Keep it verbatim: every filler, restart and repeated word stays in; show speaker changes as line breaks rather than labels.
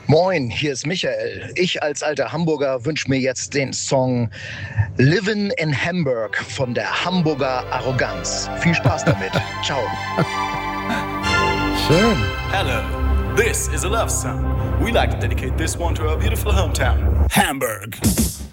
Moin, hier ist Michael. Ich als alter Hamburger wünsche mir jetzt den Song Livin' in Hamburg von der Hamburger Arroganz. Viel Spaß damit. Ciao.
Schön.
Hello, this is a love song. We like to dedicate this one to our beautiful hometown, Hamburg.